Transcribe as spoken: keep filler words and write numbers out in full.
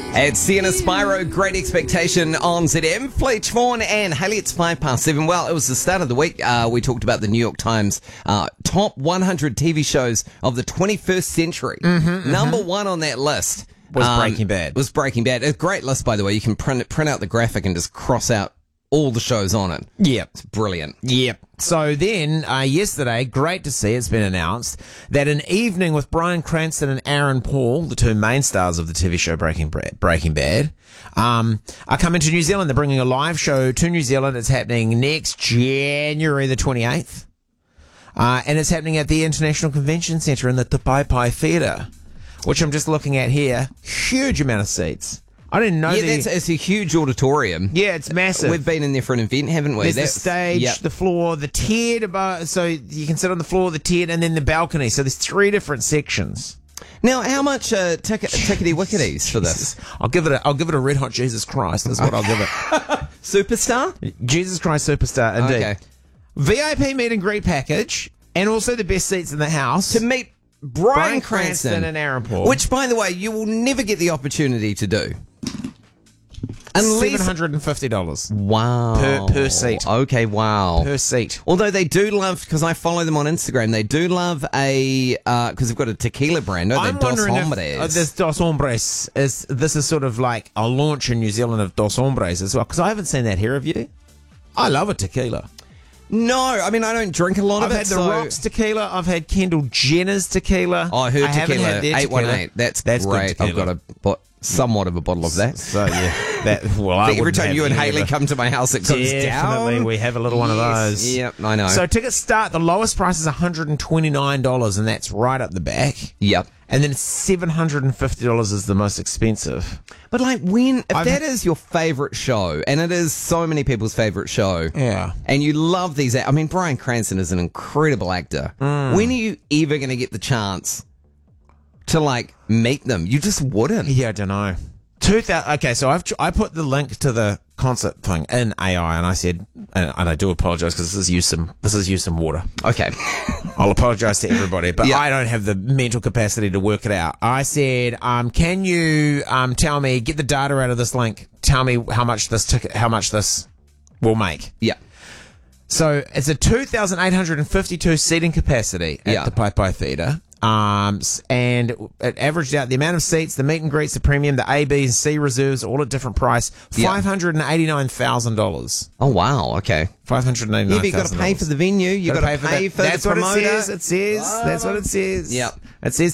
It's Sienna Spyro, Great Expectation on Z M. Fleetch Vaughan and Haley, it's five past seven. Well, it was the start of the week. Uh, we talked about the New York Times uh, top one hundred T V shows of the twenty-first century. Mm-hmm, Number mm-hmm. one on that list was um, Breaking Bad. Was Breaking Bad. A great list, by the way. You can print print out the graphic and just cross out all the shows on it. Yep. It's brilliant. Yep. So then, uh, yesterday, great to see, it's been announced that An Evening with Bryan Cranston and Aaron Paul, the two main stars of the T V show Breaking Bad, Breaking Bad um, are coming to New Zealand. They're bringing a live show to New Zealand. It's happening next January the twenty-eighth. Uh, and it's happening at the International Convention Centre in the Te Pai Pai Theatre, which I'm just looking at here. Huge amount of seats. I didn't know. Yeah, the, that's, it's a huge auditorium. Yeah, it's massive. We've been in there for an event, haven't we? There's that's, the stage, yep. the floor, the tiered above, so you can sit on the floor, the tiered, and then the balcony. So there's three different sections. Now, how much uh, tick- tickety wicketies for this? I'll give it. A, I'll give it a red hot Jesus Christ. That's what I'll give it. Superstar? Jesus Christ Superstar, indeed. Okay. V I P meet and greet package, and also the best seats in the house To meet Bryan, Bryan Cranston, Cranston and Aaron Paul, which, by the way, you will never get the opportunity to do. seven hundred and fifty dollars Wow. per per seat. Okay, wow. Per seat. Although they do love, because I follow them on Instagram, they do love a, because uh, they've got a tequila brand, don't they? I'm Dos wondering Hombres. if uh, this Dos Hombres is this is sort of like a launch in New Zealand of Dos Hombres as well, because I haven't seen that here. Have you? I love a tequila. No, I mean, I don't drink a lot I've of it. had the so... Rocks tequila. I've had Kendall Jenner's tequila. Oh, her I haven't tequila, had their eight one eight. tequila. That's, That's great. good I've got a bo- somewhat of a bottle of that. So, yeah. That, well, I Every wouldn't time have you and any Haley of it. come to my house, it goes Definitely, down. we have a little one of Yes. those. Yep, I know. So tickets start, the lowest price is one hundred twenty-nine dollars, and that's right up the back. Yep. And then seven hundred fifty dollars is the most expensive. But like when, if I've- that is your favourite show, and it is so many people's favourite show, Yeah. and you love these, I mean, Bryan Cranston is an incredible actor. Mm. When are you ever going to get the chance to like meet them? You just wouldn't. Yeah, I don't know. Two thousand. Okay, so I've tr- I put the link to the concert thing in A I, and I said, and, and I do apologise because this is use some this is use some water. Okay. I'll apologise to everybody, but Yeah. I don't have the mental capacity to work it out. I said, um, can you um tell me, get the data out of this link? Tell me how much this ticket, how much this will make. Yeah. So it's a two thousand eight hundred fifty-two seating capacity at Yeah. the Pai Pai Theatre. Um, s- and it averaged out the amount of seats, the meet and greets, the premium, the A, B, and C reserves, all at different price, Yeah. five hundred eighty-nine thousand dollars. Oh wow. Okay. five hundred eighty-nine thousand Yeah, dollars. but you got to pay for the venue. You got to pay, that. for That's the what promoter. it says. It says. That's what it says. Yep. It says